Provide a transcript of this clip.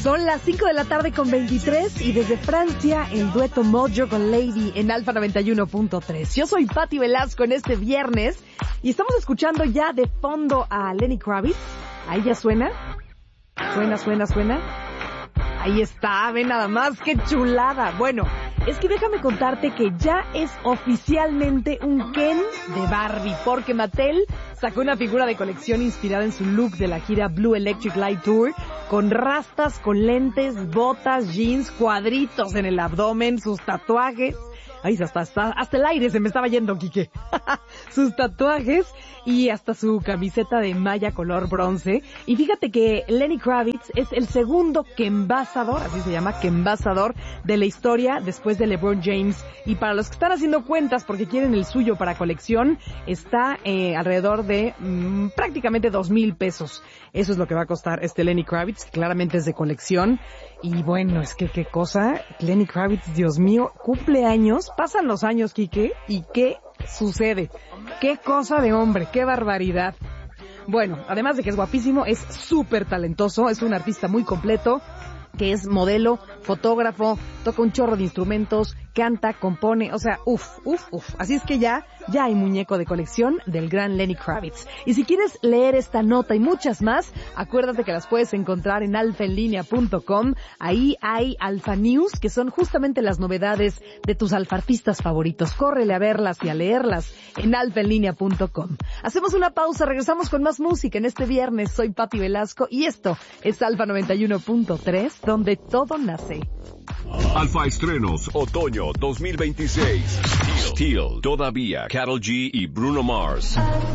Son las 5 de la tarde con 23 y desde Francia el dueto Mojo con Lady en Alfa 91.3. Yo soy Patti Velasco en este viernes y estamos escuchando ya de fondo a Lenny Kravitz. Ahí ya suena. Suena. Ahí está, ve nada más, qué chulada. Bueno, es que déjame contarte que ya es oficialmente un Ken de Barbie, porque Mattel sacó una figura de colección inspirada en su look de la gira Blue Electric Light Tour, con rastas, con lentes, botas, jeans, cuadritos en el abdomen, sus tatuajes. Ay, hasta el aire se me estaba yendo, Quique. Sus tatuajes y hasta su camiseta de malla color bronce. Y fíjate que Lenny Kravitz es el segundo Kenvasador, así se llama, Kenvasador de la historia después de LeBron James. Y para los que están haciendo cuentas porque quieren el suyo para colección, está alrededor de prácticamente 2,000 pesos. Eso es lo que va a costar este Lenny Kravitz, que claramente es de colección. Y bueno, es que qué cosa, Lenny Kravitz, Dios mío, cumple años, pasan los años, Quique, y qué sucede. Qué cosa de hombre, qué barbaridad. Bueno, además de que es guapísimo, es súper talentoso, es un artista muy completo, que es modelo, fotógrafo, toca un chorro de instrumentos, canta, compone, o sea, uf. Así es que ya hay muñeco de colección del gran Lenny Kravitz. Y si quieres leer esta nota y muchas más, acuérdate que las puedes encontrar en alfaenlinea.com. Ahí hay Alfa News, que son justamente las novedades de tus alfartistas favoritos. Córrele a verlas y a leerlas en alfaenlinea.com. Hacemos una pausa, regresamos con más música en este viernes. Soy Patti Velasco y esto es Alfa 91.3, donde todo nace. Alfa Estrenos, Otoño 2026. Steel, todavía, Karol G y Bruno Mars.